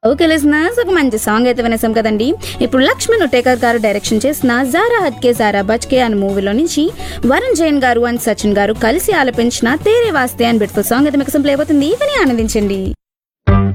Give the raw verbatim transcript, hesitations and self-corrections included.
Okay listeners, ఒక మంచి song అయితే వినేసాం కదండి. ఇప్పుడు లక్ష్మణ్ ఉటేకర్ గారు డైరెక్షన్ చేసిన జారా హత్కే జారా బచ్కే అనే మూవీలో నుంచి వరుణ్ జైన్ గారు అండ్ సచిన్ గారు కలిసి ఆలపించిన తేరే వాస్తే అండ్ బ్యూటిఫుల్ సాంగ్ అయితే మీకు ప్లే అవుతుంది. విని ఆనందించండి.